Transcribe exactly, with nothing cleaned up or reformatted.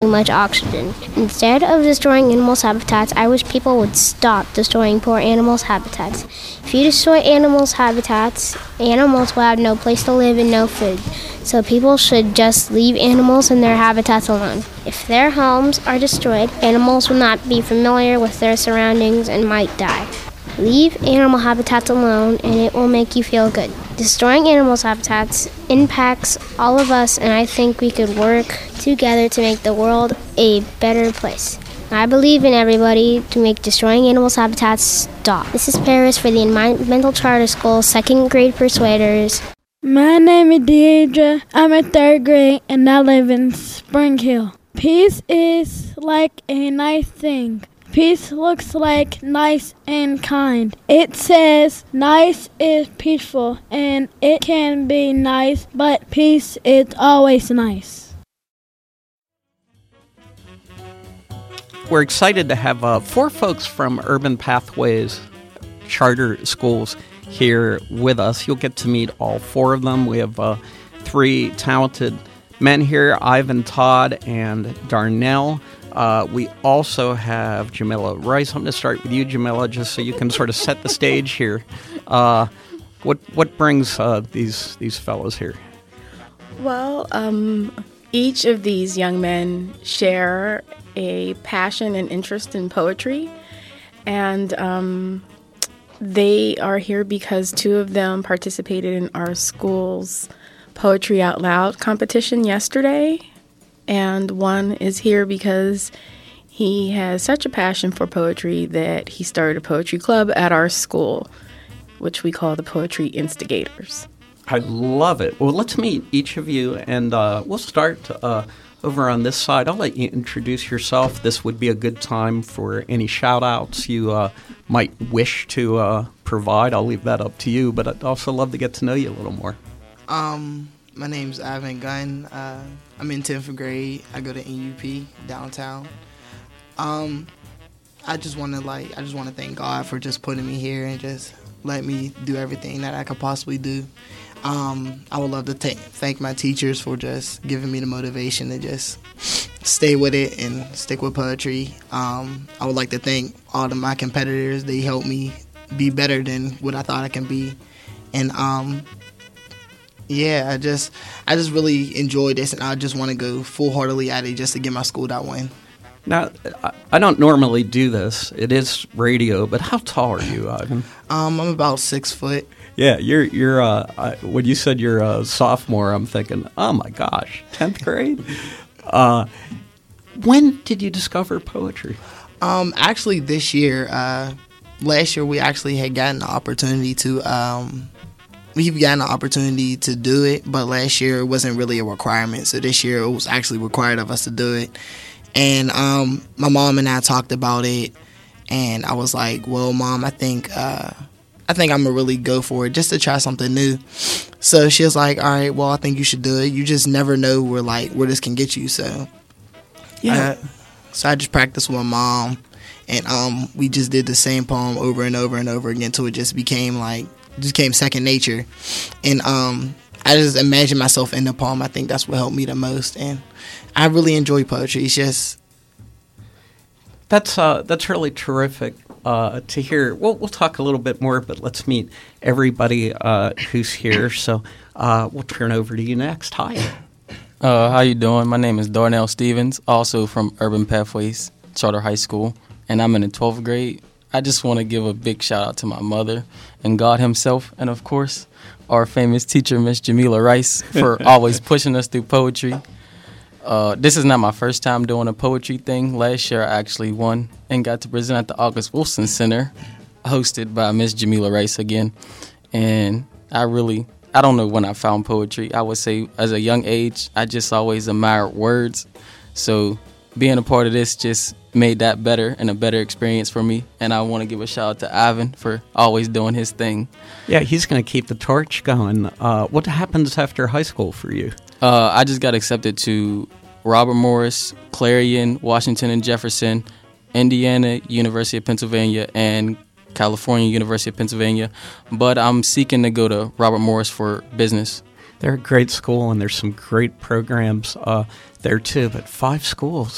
too much oxygen. Instead of destroying animals' habitats, I wish people would stop destroying poor animals' habitats. If you destroy animals' habitats, animals will have no place to live and no food. So people should just leave animals in their habitats alone. If their homes are destroyed, animals will not be familiar with their surroundings and might die. Leave animal habitats alone and it will make you feel good. Destroying animals' habitats impacts all of us, and I think we could work together to make the world a better place. I believe in everybody to make destroying animals' habitats stop. This is Paris for the Environmental Charter School second grade Persuaders. My name is Deidre. I'm in third grade and I live in Spring Hill. Peace is like a nice thing. Peace looks like nice and kind. It says nice is peaceful and it can be nice, but peace is always nice. We're excited to have uh, four folks from Urban Pathways Charter Schools here with us. You'll get to meet all four of them. We have uh, three talented men here, Ivan, Todd, and Darnell. Uh, we also have Jamila Rice. I'm going to start with you, Jamila, just so you can sort of set the stage here. Uh, what what brings uh, these these fellows here? Well, um, each of these young men share a passion and interest in poetry, and um, they are here because two of them participated in our school's Poetry Out Loud competition yesterday, and one is here because he has such a passion for poetry that he started a poetry club at our school, which we call the Poetry Instigators. I love it. Well, let's meet each of you, and uh, we'll start uh, over on this side. I'll let you introduce yourself. This would be a good time for any shout-outs you uh, might wish to uh, provide. I'll leave that up to you, but I'd also love to get to know you a little more. Um, my name's Ivan Gunn. Uh, I'm in tenth grade. I go to N U P downtown. Um, I just want to like, I just want to thank God for just putting me here and just let me do everything that I could possibly do. Um, I would love to t- thank my teachers for just giving me the motivation to just stay with it and stick with poetry. Um, I would like to thank all of my competitors. They helped me be better than what I thought I can be. And um, yeah, I just I just really enjoy this, and I just want to go full-heartedly at it just to get my school that win. Now, I don't normally do this. It is radio, but how tall are you, Ivan? Um, I'm about six foot. Yeah, you're you're. Uh, I, when you said you're a sophomore, I'm thinking, oh my gosh, tenth grade. Uh, when did you discover poetry? Um, actually, this year. Uh, last year, we actually had gotten the opportunity to. Um, we've gotten the opportunity to do it, but last year it wasn't really a requirement. So this year it was actually required of us to do it. And um, my mom and I talked about it, and I was like, "Well, Mom, I think uh, I think I'm gonna really go for it just to try something new." So she was like, "All right, well, I think you should do it. You just never know where like where this can get you." So yeah, uh, so I just practiced with my mom, and um, we just did the same poem over and over and over again until it just became like just became second nature, and um. I just imagine myself in the poem. I think that's what helped me the most, and I really enjoy poetry. It's just that's uh, that's really terrific uh, to hear. We'll we'll talk a little bit more, but let's meet everybody uh, who's here. So uh, we'll turn over to you next. Hi. Uh, how you doing? My name is Darnell Stevens, also from Urban Pathways Charter High School, and I'm in the twelfth grade. I just want to give a big shout out to my mother and God himself, and of course, our famous teacher, Miss Jamila Rice, for always pushing us through poetry. Uh, this is not my first time doing a poetry thing. Last year, I actually won and got to present at the August Wilson Center, hosted by Miss Jamila Rice again. And I really, I don't know when I found poetry. I would say as a young age, I just always admired words. So being a part of this just made that better and a better experience for me. And I want to give a shout out to Ivan for always doing his thing. Yeah, he's going to keep the torch going. Uh, what happens after high school for you? Uh, I just got accepted to Robert Morris, Clarion, Washington and Jefferson, Indiana, University of Pennsylvania, and California, University of Pennsylvania. But I'm seeking to go to Robert Morris for business. They're a great school, and there's some great programs uh, there too, but five schools.